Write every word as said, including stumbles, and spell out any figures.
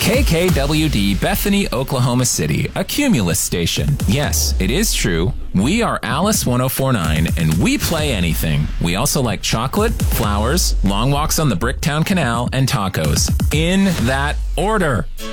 K K W D Bethany, Oklahoma City, a Cumulus station. Yes, it is true. We are Alice one oh four point nine, and we play anything. We also like chocolate, flowers, long walks on the Bricktown Canal, and tacos. In that order.